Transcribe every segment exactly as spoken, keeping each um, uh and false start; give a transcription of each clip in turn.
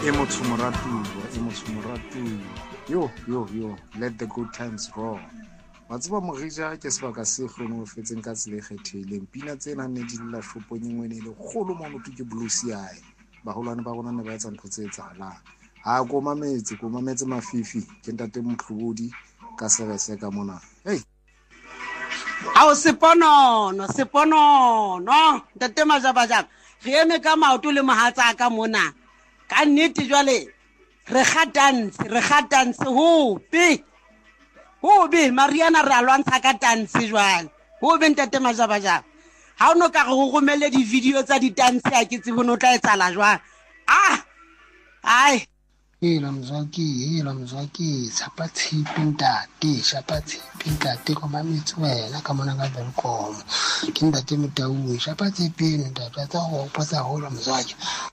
Emotho moratuwa, emotho moratuwa. Yo, yo, yo, let the good times roll. Wa tseba Mogija ke sebaka se hlono fetseng ka tsele kgethileng. Pina tsena ne di la shopong engwe ne le kgolo mo motho ke blues yae. Ba holwane ba rona ne ba etsa ntho tse etsahalang. Ha go mametse, go mametse mafifi ke ntate Motlhodi ka sebese ka mona. Hey. Ao seponono, seponono, ntate Majabajab. Re eme ka maoto le mohatsa ka mona. Ka nnete jwale re ga dance re ga dance ho be ho be Mariana re alwantsha ka dance jwale ho be ntate Majabajab ha ono ka go gomelle di video tsa di dance a ke tsebo no tla etsala jwang ah ai ela mzwaki ela mzwaki tsapa tsipinta te shapa tsipinta te ko mamitsi wena ka mona ga velkomo ke ntate Motau shapa tsipinta ntate tsa go potsa ho la mzwaki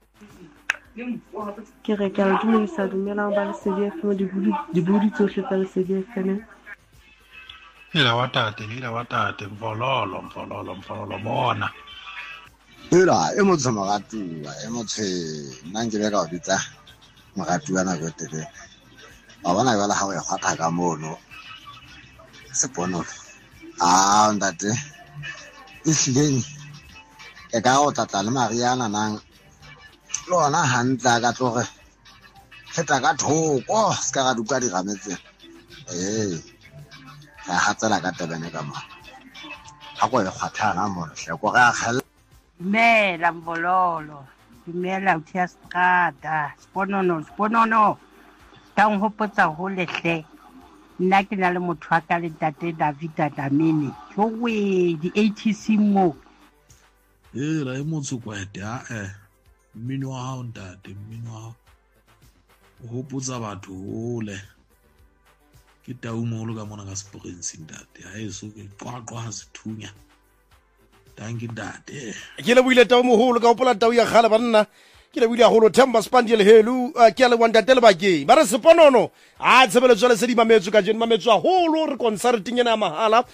ke re ka re dumedisa dumelang ba Lesedi F M di budi tsohle tsa Lesedi F M ela watate ela watate mfololo mfololo mfololo bona ela e motho magatuwa e motho nanje be ka o bitsa magatuwa na go tete ba bona ba la ha go gata ka mono sepono ah ndate ihleng e ka o tata le Mariana nang lona hantla ka tloge feta ka thoko ska ga duka di gametse eh ga hatsela ka tebene ka mo ha go e kgwathana mo hle go ga khel mela mbololo dumela uthia strata sponono sponono tang hopotsa ho lehle nna ke na le motho wa ka le ntate David Adamini go we di A T C mo eh la emotso kwete a eh mmino wa hao ntate mmino wa hao o hopotsa batho hole ke Taumolo ka mona ka Springs ntate ha eso ke qwaqwa ha sethunya danki ntate ke le buile Taumolo ka hopola tau ya khala banna ke le buile haholo Themba Spandile helu ke le wanda tele ba ke ba re seponono a tshebeletso le se di mametso ka jeni mametso haholo re concerting ena mahala